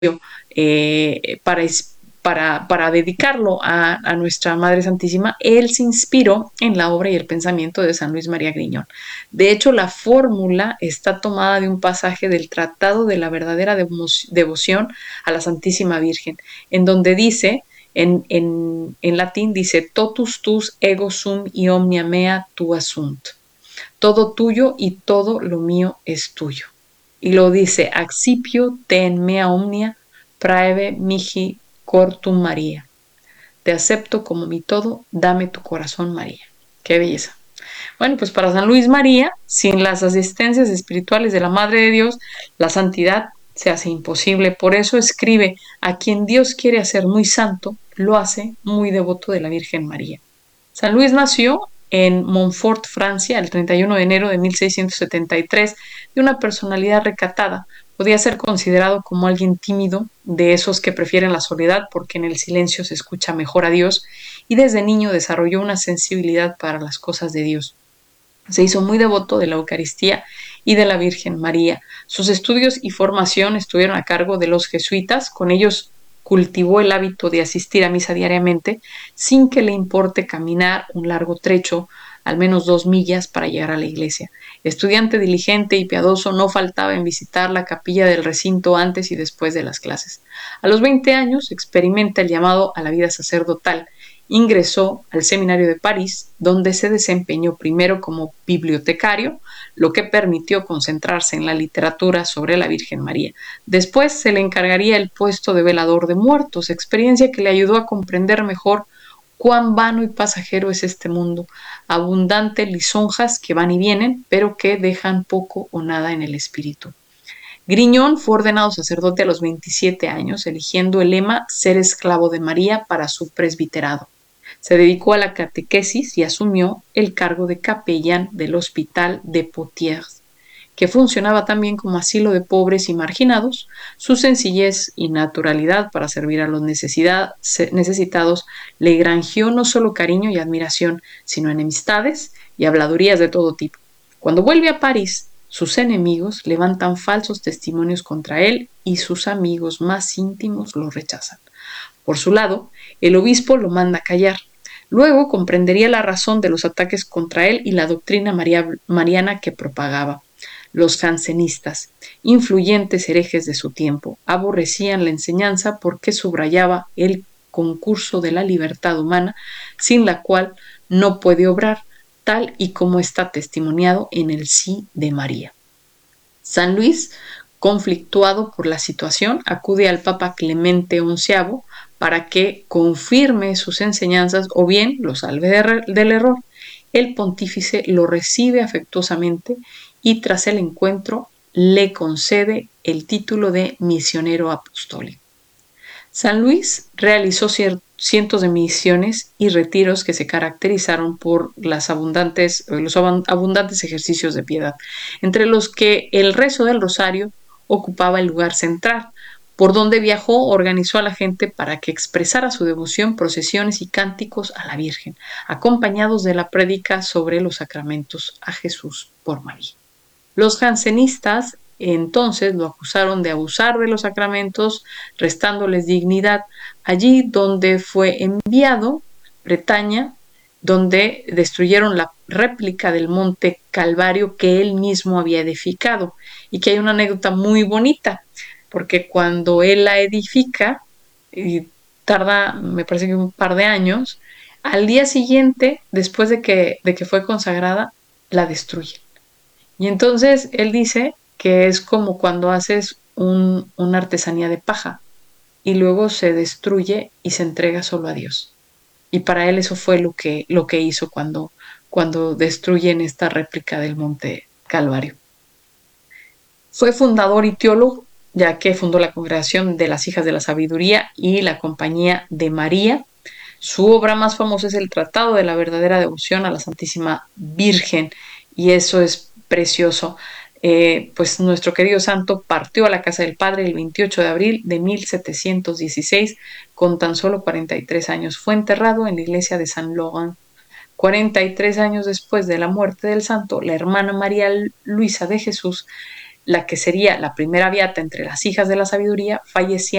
para, para dedicarlo a nuestra Madre Santísima, él se inspiró en la obra y el pensamiento de San Luis María Griñón. De hecho, la fórmula está tomada de un pasaje del Tratado de la verdadera devoción a la Santísima Virgen, en donde dice, en latín, dice, totus tus ego sum y omnia mea tua sunt. Todo tuyo y todo lo mío es tuyo. Y lo dice, accipio te en mea omnia, praeve mihi cortum María. Te acepto como mi todo, dame tu corazón, María. Qué belleza. Bueno, pues para San Luis María, sin las asistencias espirituales de la Madre de Dios, la santidad se hace imposible. Por eso escribe, a quien Dios quiere hacer muy santo, lo hace muy devoto de la Virgen María. San Luis nació en Montfort, Francia, el 31 de enero de 1673, de una personalidad recatada. Podía ser considerado como alguien tímido, de esos que prefieren la soledad porque en el silencio se escucha mejor a Dios, y desde niño desarrolló una sensibilidad para las cosas de Dios. Se hizo muy devoto de la Eucaristía y de la Virgen María. Sus estudios y formación estuvieron a cargo de los jesuitas. Con ellos cultivó el hábito de asistir a misa diariamente sin que le importe caminar un largo trecho, al menos 2 millas, para llegar a la iglesia. Estudiante diligente y piadoso, no faltaba en visitar la capilla del recinto antes y después de las clases. A los 20 años experimenta el llamado a la vida sacerdotal. Ingresó al seminario de París, donde se desempeñó primero como bibliotecario, lo que permitió concentrarse en la literatura sobre la Virgen María. Después se le encargaría el puesto de velador de muertos, experiencia que le ayudó a comprender mejor cuán vano y pasajero es este mundo, abundante lisonjas que van y vienen, pero que dejan poco o nada en el espíritu. Griñón fue ordenado sacerdote a los 27 años, eligiendo el lema Ser esclavo de María para su presbiterado. Se dedicó a la catequesis y asumió el cargo de capellán del Hospital de Poitiers, que funcionaba también como asilo de pobres y marginados. Su sencillez y naturalidad para servir a los necesitados le granjeó no solo cariño y admiración, sino enemistades y habladurías de todo tipo. Cuando vuelve a París, sus enemigos levantan falsos testimonios contra él y sus amigos más íntimos lo rechazan. Por su lado, el obispo lo manda a callar. Luego comprendería la razón de los ataques contra él y la doctrina mariana que propagaba. Los jansenistas, influyentes herejes de su tiempo, aborrecían la enseñanza porque subrayaba el concurso de la libertad humana, sin la cual no puede obrar, tal y como está testimoniado en el sí de María. San Luis, conflictuado por la situación, acude al Papa Clemente XI para que confirme sus enseñanzas o bien lo salve del error. El pontífice lo recibe afectuosamente y tras el encuentro le concede el título de misionero apostólico. San Luis realizó cientos de misiones y retiros que se caracterizaron por los abundantes ejercicios de piedad, entre los que el rezo del rosario ocupaba el lugar central. Por donde viajó, organizó a la gente para que expresara su devoción, procesiones y cánticos a la Virgen, acompañados de la prédica sobre los sacramentos a Jesús por María. Los jansenistas entonces lo acusaron de abusar de los sacramentos, restándoles dignidad, allí donde fue enviado, Bretaña, donde destruyeron la réplica del monte Calvario que él mismo había edificado. Y que hay una anécdota muy bonita, porque cuando él la edifica, y tarda, me parece que un par de años, al día siguiente, después de que fue consagrada, la destruye. Y entonces él dice que es como cuando haces una artesanía de paja y luego se destruye y se entrega solo a Dios. Y para él eso fue lo que hizo cuando destruyen esta réplica del Monte Calvario. Fue fundador y teólogo, ya que fundó la Congregación de las Hijas de la Sabiduría y la Compañía de María. Su obra más famosa es el Tratado de la verdadera devoción a la Santísima Virgen, y eso es precioso. Pues nuestro querido santo partió a la casa del Padre el 28 de abril de 1716 con tan solo 43 años. Fue enterrado en la iglesia de San Laurent. 43 años después de la muerte del santo, la hermana María Luisa de Jesús la que sería la primera beata entre las hijas de la sabiduría, fallecía